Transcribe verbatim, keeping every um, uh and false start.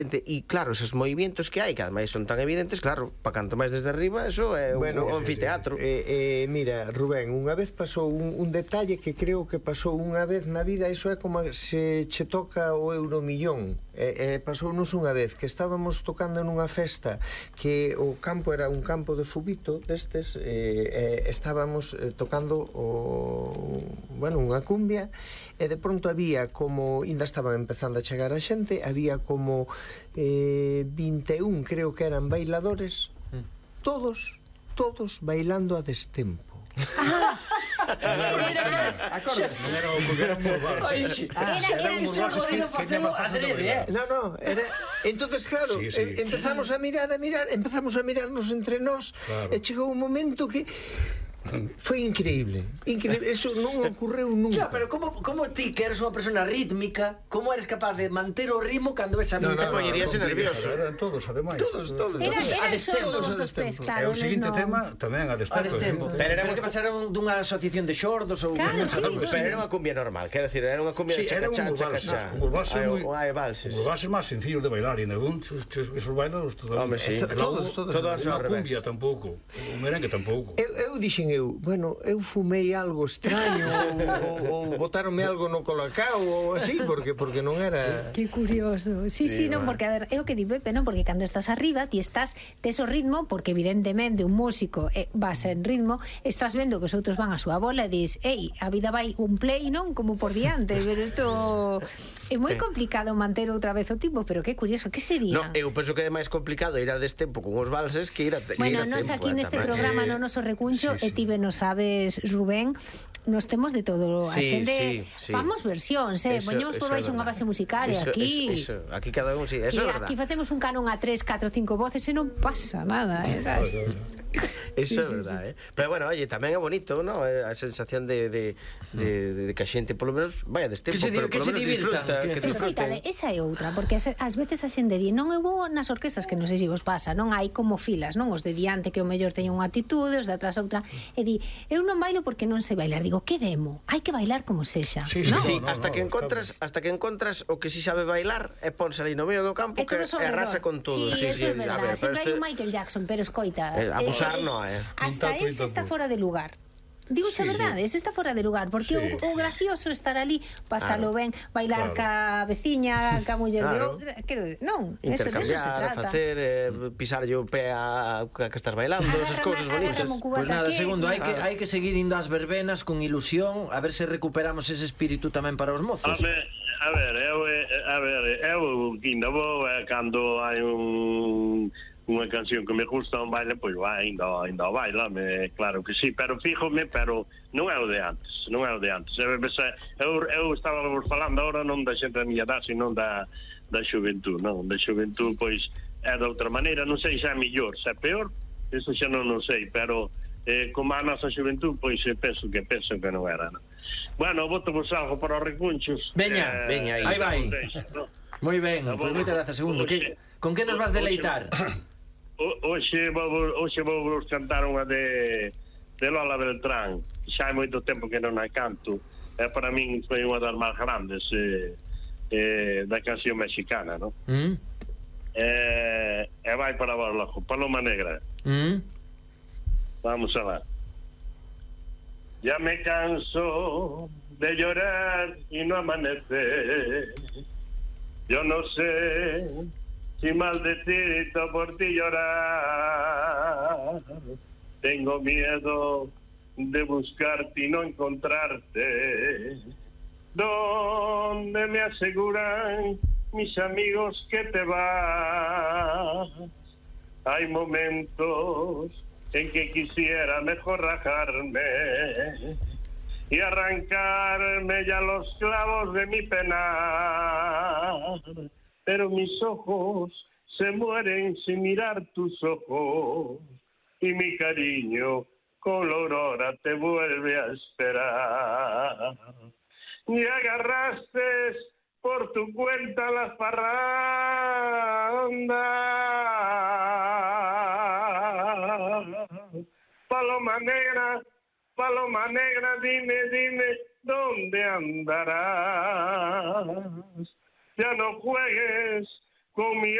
e claro, esos movimientos que hai, que ademais son tan evidentes, claro, para canto máis desde arriba, eso é un Bueno, anfiteatro. eh, eh, Mira, Rubén, unha vez pasou un, un detalle que creo que pasou unha vez na vida, iso é como se che toca o euromillón. Eh, eh, pasounos unha vez que estábamos tocando nunha festa que o campo era un campo de fubito destes, eh, eh, estábamos eh, tocando o, bueno, unha cumbia, e de pronto había como, ainda estaban empezando a chegar a xente, había como eh, vinte e un, creo que eran bailadores, todos, todos bailando a destempo. Era un burbalse. Era el sordo de facelo adrede, eh? No, no, era... Entonces, claro, Sí, sí. em- empezamos a mirar, a mirar, empezamos a mirarnos entre nós, Claro. e chegou un momento que foi increíble, increíble, eso non ocorreu nunca. Xa, pero como, como ti, que eres unha persona rítmica, como eres capaz de manter o ritmo cando ves a No, mí? no, no, Poñeríase nervioso. Eran todos, ademais. Todos, todos. Era, todos. era A solo destempo, dos a dos pés, destempo. claro. E o eles seguinte non- tema tamén a A destempo. destempo. Pero era Pero unha- que pasaron dunha asociación de xordos ou... Claro, sí. Pero era unha cumbia normal, quero decir, era unha cumbia Sí, de era un chacachá, burbalse. chacachá. Un burbalse Hai- moi... hai valses. Os burbalses máis sencillos de bailar, e negún, esos bailan todos. Home, sí. Todos, todos. Todos ao Unha revés. cumbia tampouco, un merengue tampouco. Eu, eu dixen eu, bueno, eu fumei algo extraño ou, ou, ou botaronme algo no colacao ou así, porque porque non era... Que curioso. Sí, sí, Sí, non, bueno. porque a ver, é o que di Pepe, non? Porque cando estás arriba, ti estás tes o ritmo, porque evidentemente un músico eh, vas en ritmo, estás vendo que os outros van a súa bola e dis, ei, a vida vai un play, non? Como por diante, pero isto é moi complicado manter outra vez o tipo, pero que curioso, que sería? No, eu penso que é máis complicado ir a destempo con os valses que ir a, que Bueno, ir a nos tempo, aquí eh, neste tamén. programa Eh, no noso recuncho sí, e sí. ti ben nos sabes, Rubén, nos temos de todo, a Sí, xente sí, sí. famos versións, eh, Eso- poñemos por eso é baixo unha verdade. base musical e Eso- aquí eso, eso, aquí cada un, sí, eso que é verdade. aquí facemos un canon a tres, catro, cinco voces e non pasa nada, eh, sabes? Eso é sí, verdade, eh? Pero bueno, oye, tamén é bonito, ¿no? Eh, A sensación de, de, de, de, de que a xente polo menos vaya destempo, Que se di- pero que polo se menos divirtan, disfruta, que- que Pero escoitade, disfruten. esa é outra, porque as, as veces a xente di, non eu vou nas orquestas, que non sei se vos pasa, non hai como filas, non? Os de diante que o mellor teñen unha atitude, os de atrás outra, e di, eu non bailo porque non sei bailar, digo, que demo? Hai que bailar como sexa, Sí, non? Sí, No, no, hasta no, que encontras, hasta que encontras o que si sabe bailar e ponse ali no medio do campo É que todo e sobre arrasa con todo. Sí, eso é a verdade. ver, pero Sempre hai este- un Michael Jackson, pero escoita, Eh, abusar eh, no, eh. hasta Un tanto, ese un está tanto. fora de lugar. Digo a Sí, verdade, sí. ese está fora de lugar, porque Sí. o, o gracioso é estar ali, pasalo Claro. ben, bailar Claro. ca veciña, ca muller de Claro. outra, quero decir, non, eso de eso se Intercambiar, trata. facer, eh, pisarlle o pé a, a que estás bailando, esas cousas Agarra- bonitas. agarra como Pois nada, Cubata, segundo, hai que, Claro. hai que seguir indo ás verbenas con ilusión, a ver se recuperamos ese espírito tamén para os mozos. Home, a ver, eu, eh, a ver, eu ainda vou eh, cando hai un unha canción que me gusta un baile, pois vai, ainda, ainda o baila, me, claro que sí, pero fíjome, pero non é o de antes, non é o de antes. Eu, eu, eu estaba vos falando agora non da xente da miña edad, sino da, da xuventud, non? Da xuventud, pois, é de outra maneira, non sei se é mellor, se é peor, eso xa non, non sei, pero eh, como a nosa xuventud, pois, eh, penso que penso que non era, non? Bueno, voto vos algo para os recunchos. Veña, veña aí. aí vai. Deixo, no? Moi ben, Ah, pois bueno. moitas grazas, segundo. Que, con que nos vas deleitar? O- Hoxe vou, hoxe vou vos cantar unha de, de Lola Beltrán. Xa hai moito tempo que non a canto. E para min foi unha das máis grandes eh, eh, da canción mexicana, non? Mm? Eh, e vai para vos, loco. Paloma Negra. Mm? Vamos a ver. Ya me canso de llorar y no amanece. Yo no sé si maldecito por ti llorar. Tengo miedo de buscarte y no encontrarte. Donde me aseguran mis amigos que te vas. Hay momentos en que quisiera mejor rajarme y arrancarme ya los clavos de mi penar, pero mis ojos se mueren sin mirar tus ojos y mi cariño con la aurora te vuelve a esperar. Y agarraste por tu cuenta las parrandas. Paloma negra, paloma negra, dime, dime, ¿dónde andarás? Ya no juegues con mi